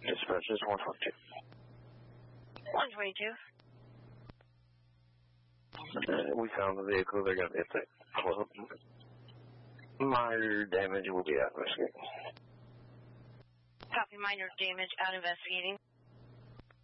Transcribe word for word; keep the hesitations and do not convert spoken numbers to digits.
Dispatch is one twenty-two. one twenty-two. Uh, we found the vehicle. They're going to be at the club. Minor damage will be out investigating. Copy, minor damage out investigating.